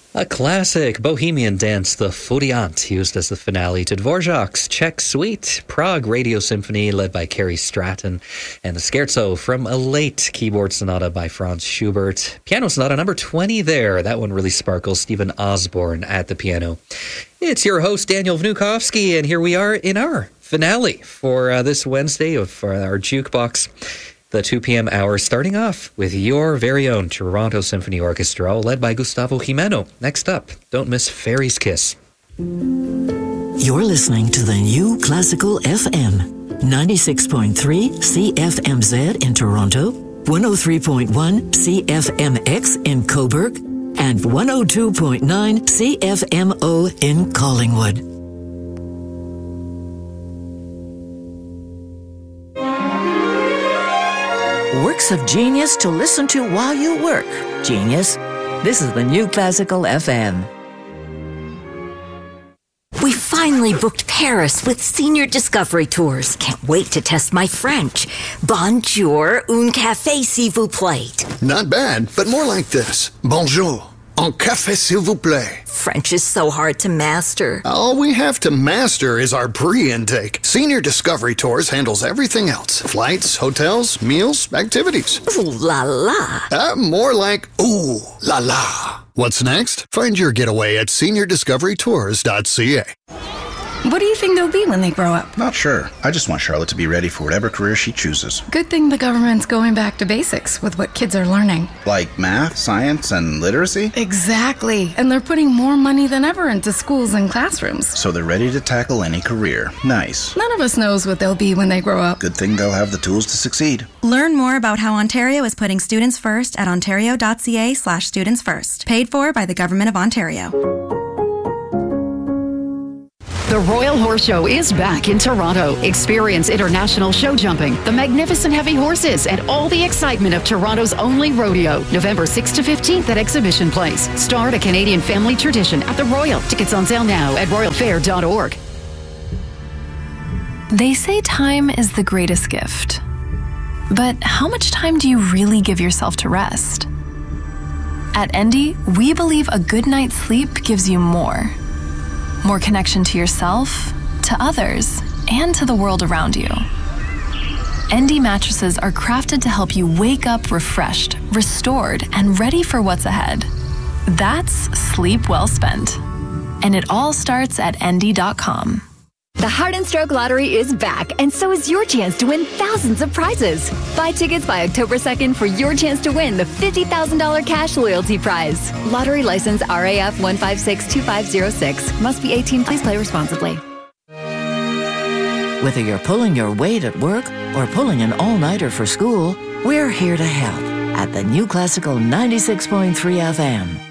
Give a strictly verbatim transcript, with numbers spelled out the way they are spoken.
A classic Bohemian dance, the Foliant, used as the finale to Dvorak's Czech Suite, Prague Radio Symphony led by Carrie Stratton, and the Scherzo from a late keyboard sonata by Franz Schubert. Piano Sonata number twenty there. That one really sparkles. Stephen Osborne at the piano. It's your host, Daniel Vnukovsky, and here we are in our finale for uh, this Wednesday of uh, our Jukebox. The two p.m. hour, starting off with your very own Toronto Symphony Orchestra, led by Gustavo Jimeno. Next up, don't miss Fairy's Kiss. You're listening to the New Classical F M, ninety-six point three C F M Z in Toronto, one oh three point one C F M X in Cobourg, and one oh two point nine C F M O in Collingwood. Works of genius to listen to while you work. Genius. This is the New Classical F M. We finally booked Paris with Senior Discovery Tours. Can't wait to test my French. Bonjour, un café s'il vous plaît. Not bad, but more like this. Bonjour, un café s'il vous plaît. French is so hard to master. All we have to master is our pre-intake. Senior Discovery Tours handles everything else. Flights, hotels, meals, activities. Ooh la la. Uh, more like ooh la la. What's next? Find your getaway at senior discovery tours dot c a. What do you think they'll be when they grow up? Not sure. I just want Charlotte to be ready for whatever career she chooses. Good thing the government's going back to basics with what kids are learning. Like math, science, and literacy? Exactly. And they're putting more money than ever into schools and classrooms. So they're ready to tackle any career. Nice. None of us knows what they'll be when they grow up. Good thing they'll have the tools to succeed. Learn more about how Ontario is putting students first at ontario.ca slash students first. Paid for by the Government of Ontario. The Royal Horse Show is back in Toronto. Experience international show jumping, the magnificent heavy horses, and all the excitement of Toronto's only rodeo. November sixth to fifteenth at Exhibition Place. Start a Canadian family tradition at the Royal. Tickets on sale now at royal fair dot org. They say time is the greatest gift. But how much time do you really give yourself to rest? At Endy, we believe a good night's sleep gives you more. More connection to yourself, to others, and to the world around you. Endy mattresses are crafted to help you wake up refreshed, restored, and ready for what's ahead. That's sleep well spent. And it all starts at endy dot com. The Heart and Stroke Lottery is back, and so is your chance to win thousands of prizes. Buy tickets by October second for your chance to win the fifty thousand dollars cash loyalty prize. Lottery license R A F one five six two five zero six. Must be eighteen. Please play responsibly. Whether you're pulling your weight at work or pulling an all-nighter for school, we're here to help at the New Classical ninety-six point three F M.